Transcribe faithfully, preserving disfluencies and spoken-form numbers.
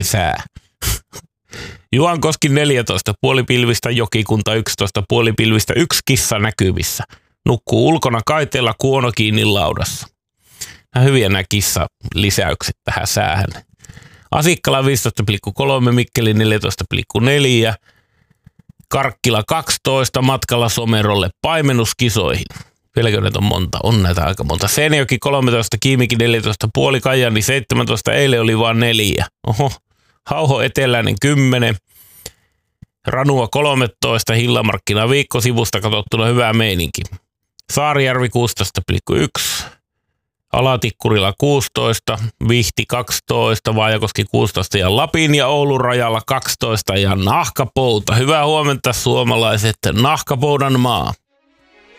sää. Juankoski neljätoista, puolipilvistä, Jokikunta yksitoista, puolipilvistä, yksi kissa näkyvissä. Nukkuu ulkona kaiteella, kuono kiinni laudassa. Nämä hyviä nämä kissa-lisäykset tähän säähän. Asikkala viisitoista pilkku kolme, Mikkeli neljätoista pilkku neljä, Karkkila kaksitoista, matkalla Somerolle paimennuskisoihin. Vieläkö näitä on monta? On näitä aika monta. Seinäjoki kolmetoista, Kiimikin neljätoista, puoli Kajani seitsemäntoista, eilen oli vaan neljä. Oho. Hauho Eteläinen kymmenen, Ranua kolmetoista, Hillamarkkina viikkosivusta katsottuna hyvää meininki. Saarijärvi kuusitoista pilkku yksi, Alatikkurilla kuusitoista, Vihti kaksitoista, Vaajakoski kuusitoista ja Lapin ja Oulun rajalla kaksitoista ja Nahkapouta. Hyvää huomenta suomalaiset, Nahkapoudan maa.